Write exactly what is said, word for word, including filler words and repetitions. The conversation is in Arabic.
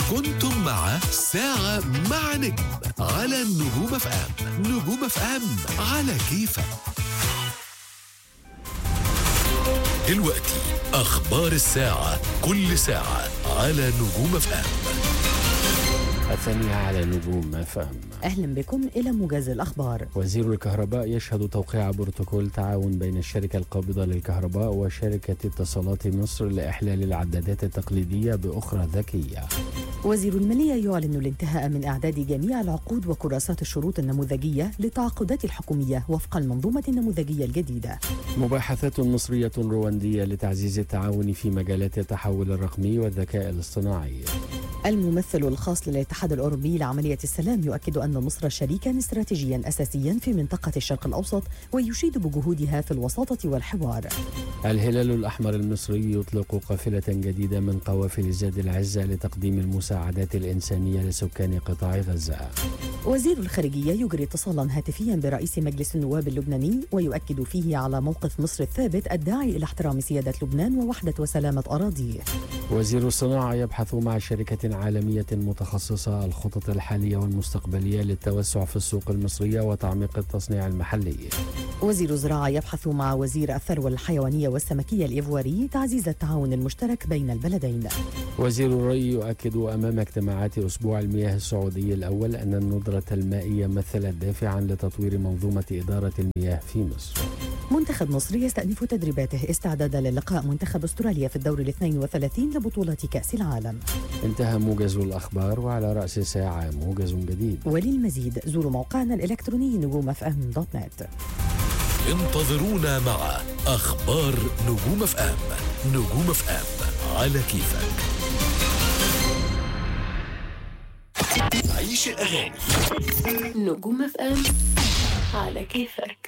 كنتم مع ساعة مع نجم على النجوم اف ام. نجوم اف ام على كيفك. دلوقتي أخبار الساعة، كل ساعة على نجوم اف ام. الثانية على نجوم اف ام. أهلا بكم إلى موجز الأخبار. وزير الكهرباء يشهد توقيع بروتوكول تعاون بين الشركة القابضة للكهرباء وشركة اتصالات مصر لإحلال العدادات التقليدية بأخرى ذكية. وزير المالية يعلن الانتهاء من إعداد جميع العقود وكراسات الشروط النموذجية للتعاقدات الحكومية وفق المنظومة النموذجية الجديدة. مباحثات مصرية رواندية لتعزيز التعاون في مجالات التحول الرقمي والذكاء الاصطناعي. الممثل الخاص للاتحاد الأوروبي لعملية السلام يؤكد أن مصر شريكا استراتيجيا أساسيا في منطقة الشرق الأوسط ويشيد بجهودها في الوساطة والحوار. الهلال الأحمر المصري يطلق قافلة جديدة من قوافل زاد العزة لتقديم المساعدات الإنسانية لسكان قطاع غزة. وزير الخارجية يجري اتصالا هاتفيا برئيس مجلس النواب اللبناني ويؤكد فيه على موقف مصر الثابت الداعي إلى احترام سيادة لبنان ووحدة وسلامة أراضيه. وزير الصناعة يبحث مع شركة عالمية متخصصة الخطط الحالية والمستقبلية للتوسع في السوق المصرية وتعميق التصنيع المحلي. وزير الزراعة يبحث مع وزير الثروة الحيوانية والسمكية الإيفواري تعزيز التعاون المشترك بين البلدين. وزير الري يؤكد أمام اجتماعات أسبوع المياه السعودي الأول أن الندرة المائية مثلت دافعا لتطوير منظومة إدارة المياه في مصر. منتخب مصر يستأنف تدريباته استعدادا للقاء منتخب أستراليا في الدور الاثنين وثلاثين لبطولة كأس العالم. انتهى موجز الأخبار، وعلى رأس الساعة موجز جديد. وللمزيد زوروا موقعنا الإلكتروني نجوم اف ام دوت نت. انتظرونا مع أخبار نجوم اف ام. نجوم اف ام على كيفك. عيش الأغاني. نجوم اف ام على كيفك.